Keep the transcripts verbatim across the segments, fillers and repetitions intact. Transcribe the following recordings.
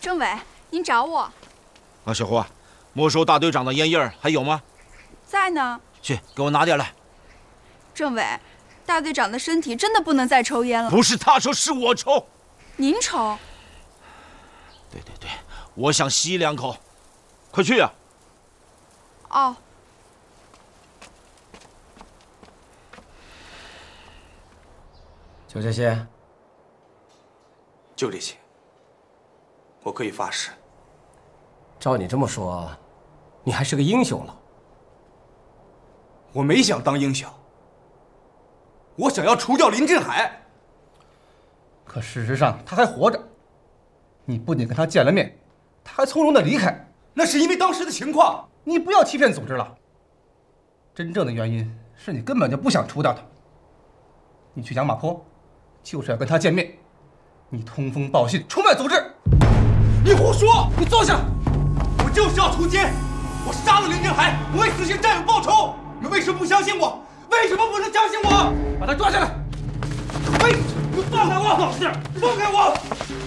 政委，您找我？ 啊，小胡啊，没收大队长的烟叶还有吗？ 在呢。 去，给我拿点来。 政委，大队长的身体真的不能再抽烟了。 不是他抽，是我抽。 您抽？ 对对对，我想吸两口。快去呀！ 哦。 就这些？ 就这些。我可以发誓。 照你这么说，你还是个英雄了。 我没想当英雄，我想要除掉林振海。 可事实上他还活着，你不仅跟他见了面，他还从容的离开。 那是因为当时的情况。 你不要欺骗组织了，真正的原因是你根本就不想除掉他。你去养马坡，就是要跟他见面，你通风报信，出卖组织。 你胡说！ 你坐下！ 我就是要除奸，我杀了林振海，我为死刑战友报仇。你为什么不相信我？为什么不能相信我？ 把他抓下来！ 喂，你放开我！老实，放开我！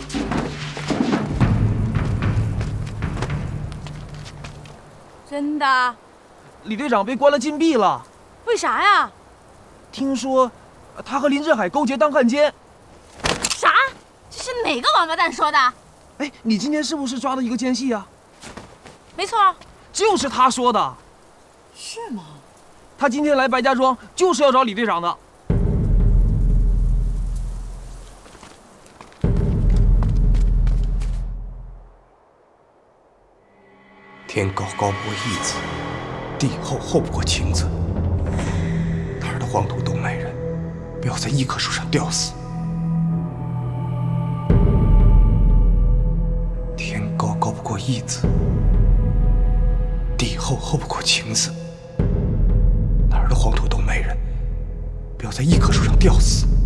真的？ 李队长被关了禁闭了。 为啥呀？ 听说他和林振海勾结当汉奸。 啥？这是哪个王八蛋说的？ 哎，你今天是不是抓到一个奸细啊？ 没错， 就是他说的。 是吗？ 他今天来白家庄就是要找李队长的。 天高高不过义字，地厚厚不过情字。哪儿的黄土都埋人，不要在一棵树上吊死。天高高不过义字，地厚厚不过情字。哪儿的黄土都埋人，不要在一棵树上吊死。